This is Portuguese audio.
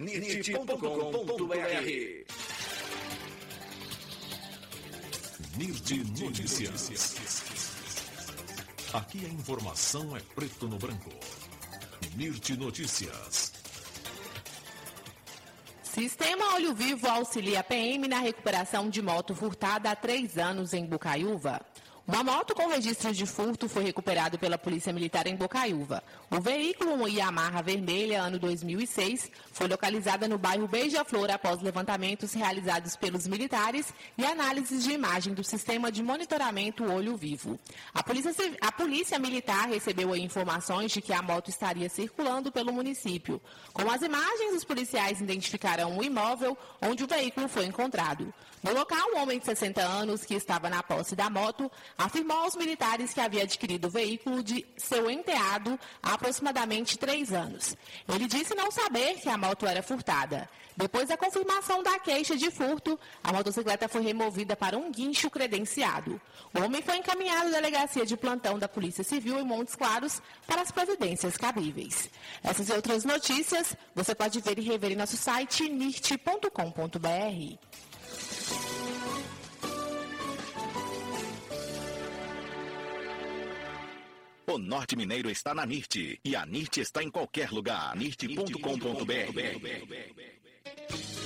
nirt.com.br. NIRT Notícias. Aqui a informação é preto no branco. NIRT Notícias. Sistema Olho Vivo auxilia a PM na recuperação de moto furtada há 3 anos em Bocaiúva. Uma moto com registro de furto foi recuperado pela Polícia Militar em Bocaiúva. O veículo, uma Yamaha vermelha, ano 2006, foi localizada no bairro Beija-Flor após levantamentos realizados pelos militares e análises de imagem do sistema de monitoramento Olho Vivo. A Polícia Militar recebeu informações de que a moto estaria circulando pelo município. Com as imagens, os policiais identificaram um imóvel onde o veículo foi encontrado. No local, um homem de 60 anos que estava na posse da moto afirmou aos militares que havia adquirido o veículo de seu enteado há aproximadamente 3 anos. Ele disse não saber que a moto era furtada. Depois da confirmação da queixa de furto, a motocicleta foi removida para um guincho credenciado. O homem foi encaminhado à delegacia de plantão da Polícia Civil em Montes Claros para as providências cabíveis. Essas e outras notícias você pode ver e rever em nosso site nirt.com.br. O Norte Mineiro está na NIRT e a NIRT está em qualquer lugar. nirt.com.br.